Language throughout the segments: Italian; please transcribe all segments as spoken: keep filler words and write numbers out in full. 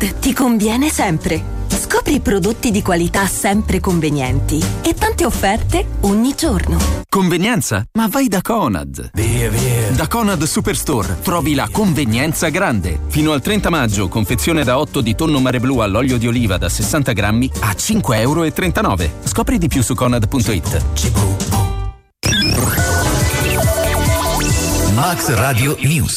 Smart ti conviene sempre. Scopri prodotti di qualità sempre convenienti e tante offerte ogni giorno. Convenienza? Ma vai da Conad. Via, via. Da Conad Superstore trovi la convenienza grande. Fino al trenta maggio, confezione da otto di tonno mare blu all'olio di oliva da sessanta grammi a cinque virgola trentanove euro. Scopri di più su conad punto it. Max Radio News.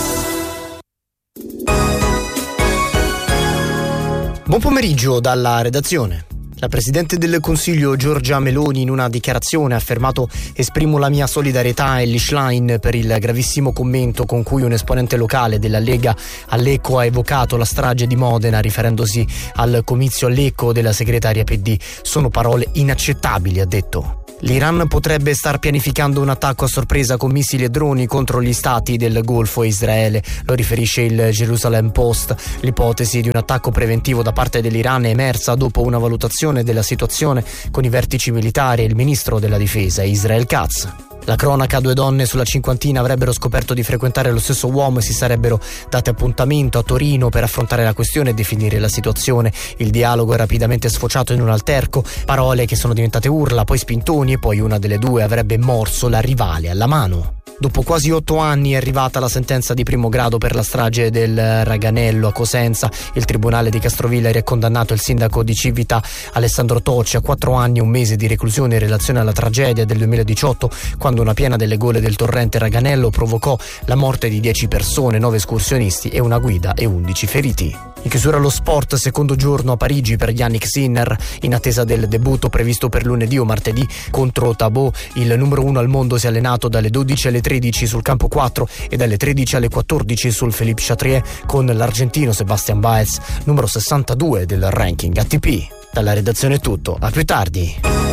Buon pomeriggio dalla redazione. La Presidente del Consiglio Giorgia Meloni in una dichiarazione ha affermato: esprimo la mia solidarietà a Elly Schlein per il gravissimo commento con cui un esponente locale della Lega a Lecco ha evocato la strage di Modena riferendosi al comizio a Lecco della segretaria P D. Sono parole inaccettabili, ha detto. L'Iran potrebbe star pianificando un attacco a sorpresa con missili e droni contro gli stati del Golfo e Israele, lo riferisce il Jerusalem Post. L'ipotesi di un attacco preventivo da parte dell'Iran è emersa dopo una valutazione della situazione con i vertici militari e il ministro della difesa Israel Katz. La cronaca: due donne sulla cinquantina avrebbero scoperto di frequentare lo stesso uomo e si sarebbero date appuntamento a Torino per affrontare la questione e definire la situazione. Il dialogo è rapidamente sfociato in un alterco, parole che sono diventate urla, poi spintoni e poi una delle due avrebbe morso la rivale alla mano. Dopo quasi otto anni è arrivata la sentenza di primo grado per la strage del Raganello a Cosenza. Il tribunale di Castrovillari ha condannato il sindaco di Civita Alessandro Tocci a quattro anni e un mese di reclusione in relazione alla tragedia del duemiladiciotto, quando una piena delle gole del torrente Raganello provocò la morte di dieci persone, nove escursionisti e una guida e undici feriti. In chiusura allo sport, secondo giorno a Parigi per Yannick Sinner, in attesa del debutto previsto per lunedì o martedì contro Tabot. Il numero uno al mondo si è allenato dalle dodici alle tredici sul campo quattro e dalle tredici alle quattordici sul Philippe Chatrier con l'argentino Sebastian Baez, numero sessantadue del ranking A T P. Dalla redazione è tutto, a più tardi.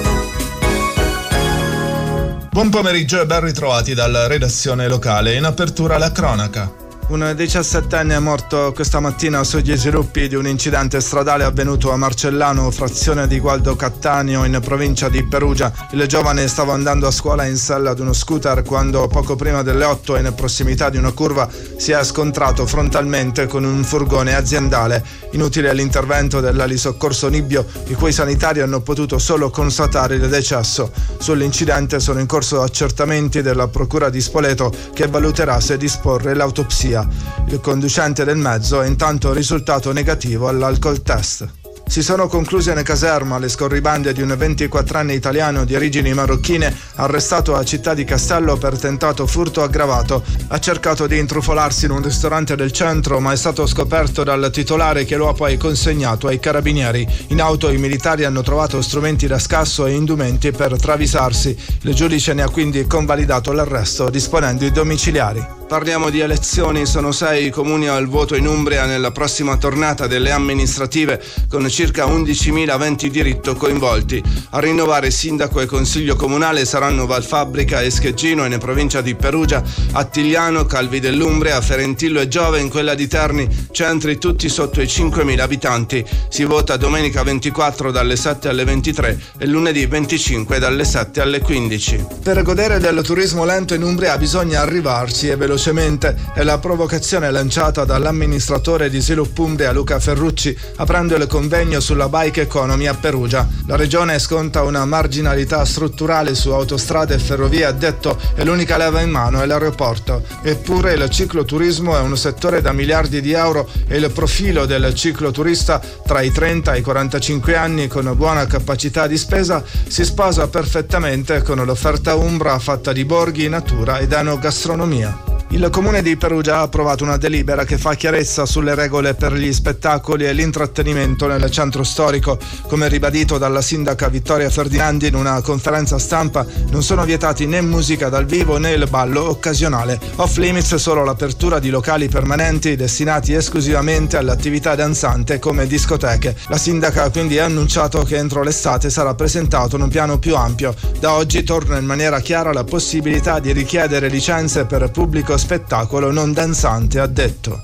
Buon pomeriggio e ben ritrovati dalla redazione locale. In apertura la cronaca. Un diciassettenne è morto questa mattina sugli sviluppi di un incidente stradale avvenuto a Marcellano, frazione di Gualdo Cattaneo, in provincia di Perugia. Il giovane stava andando a scuola in sella ad uno scooter quando, poco prima delle otto, in prossimità di una curva, si è scontrato frontalmente con un furgone aziendale. Inutile l'intervento dell'Ali Soccorso Nibbio, i cui sanitari hanno potuto solo constatare il decesso. Sull'incidente sono in corso accertamenti della Procura di Spoleto, che valuterà se disporre l'autopsia. Il conducente del mezzo è intanto risultato negativo all'alcol test. Si sono concluse in caserma le scorribande di un ventiquattrenne italiano di origini marocchine arrestato a Città di Castello per tentato furto aggravato. Ha cercato di intrufolarsi in un ristorante del centro, ma è stato scoperto dal titolare, che lo ha poi consegnato ai carabinieri. In auto i militari hanno trovato strumenti da scasso e indumenti per travisarsi. Il giudice ne ha quindi convalidato l'arresto disponendo i domiciliari. Parliamo di elezioni, sono sei i comuni al voto in Umbria nella prossima tornata delle amministrative, con circa undicimila aventi diritto coinvolti. A rinnovare sindaco e consiglio comunale saranno Valfabbrica e Scheggino in provincia di Perugia, Attigliano, Calvi dell'Umbria, Ferentillo e Giove in quella di Terni, centri tutti sotto i cinquemila abitanti. Si vota domenica ventiquattro dalle sette alle ventitré e lunedì venticinque dalle sette alle quindici. Per godere del turismo lento in Umbria bisogna arrivarci e velocemente. È la provocazione lanciata dall'amministratore di Sviluppo Umbria Luca Ferrucci aprendo il convegno sulla bike economy a Perugia. La regione sconta una marginalità strutturale su autostrade e ferrovie, ha detto, e l'unica leva in mano è l'aeroporto. Eppure il cicloturismo è un settore da miliardi di euro e il profilo del cicloturista tra i trenta e i quarantacinque anni con buona capacità di spesa si sposa perfettamente con l'offerta umbra fatta di borghi, natura ed enogastronomia. Il comune di Perugia ha approvato una delibera che fa chiarezza sulle regole per gli spettacoli e l'intrattenimento nel centro storico. Come ribadito dalla sindaca Vittoria Ferdinandi in una conferenza stampa, non sono vietati né musica dal vivo né il ballo occasionale. Off limits solo l'apertura di locali permanenti destinati esclusivamente all'attività danzante come discoteche. La sindaca ha quindi annunciato che entro l'estate sarà presentato un piano più ampio. Da oggi torna in maniera chiara la possibilità di richiedere licenze per pubblico spettacolo non danzante, ha detto.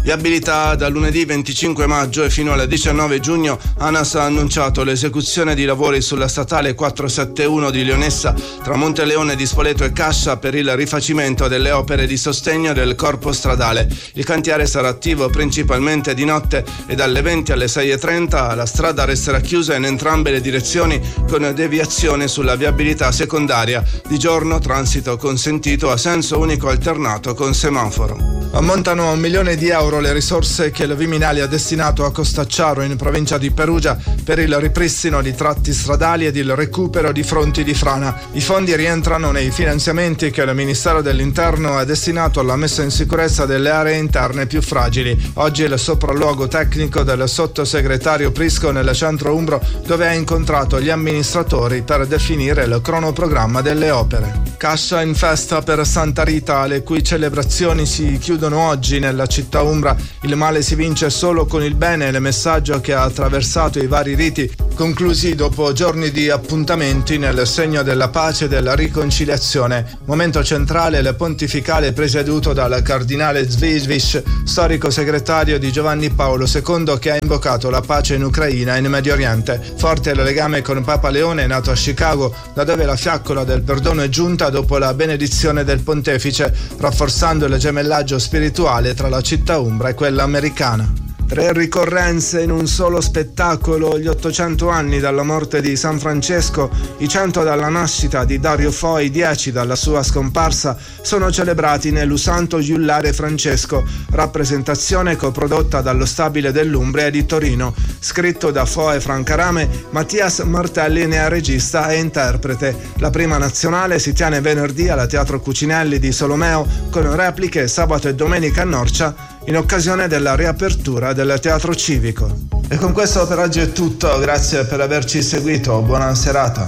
Viabilità. Da lunedì venticinque maggio e fino al diciannove giugno ANAS ha annunciato l'esecuzione di lavori sulla statale quattrocentosettantuno di Leonessa tra Monteleone di Spoleto e Cascia per il rifacimento delle opere di sostegno del corpo stradale. Il cantiere sarà attivo principalmente di notte e dalle venti alle sei e trenta. La strada resterà chiusa in entrambe le direzioni con deviazione sulla viabilità secondaria. Di giorno transito consentito a senso unico alternato con semaforo. Ammontano a un milione di euro le risorse che il Viminali ha destinato a Costacciaro in provincia di Perugia per il ripristino di tratti stradali ed il recupero di fronti di frana. I fondi rientrano nei finanziamenti che il Ministero dell'Interno ha destinato alla messa in sicurezza delle aree interne più fragili. Oggi il sopralluogo tecnico del sottosegretario Prisco nel centro umbro, dove ha incontrato gli amministratori per definire il cronoprogramma delle opere. Cascia in festa per Santa Rita, le cui celebrazioni si chiudono oggi nella città umbra. Il male si vince solo con il bene, il messaggio che ha attraversato i vari riti, conclusi dopo giorni di appuntamenti nel segno della pace e della riconciliazione. Momento centrale il pontificale presieduto dal cardinale Zvižviš, storico segretario di Giovanni Paolo secondo, che ha invocato la pace in Ucraina e in Medio Oriente. Forte il legame con Papa Leone, nato a Chicago, da dove la fiaccola del perdono è giunta dopo la benedizione del pontefice, rafforzando il gemellaggio spirituale tra la città umbra e quella americana. Tre ricorrenze in un solo spettacolo: gli ottocento anni dalla morte di San Francesco, i cento dalla nascita di Dario Fo, i dieci dalla sua scomparsa, sono celebrati nell'Usanto Giullare Francesco, rappresentazione coprodotta dallo Stabile dell'Umbria di Torino. Scritto da Fo e Francarame, Mattias Martelli ne è regista e interprete. La prima nazionale si tiene venerdì al Teatro Cucinelli di Solomeo, con repliche sabato e domenica a Norcia in occasione della riapertura del Teatro Civico. E con questo per oggi è tutto, grazie per averci seguito, buona serata.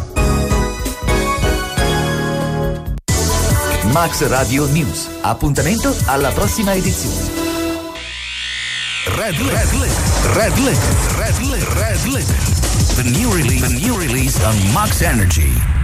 Max Radio News, appuntamento alla prossima edizione. Red Red Red Red Red Red Red The new release, the new release on Max Energy.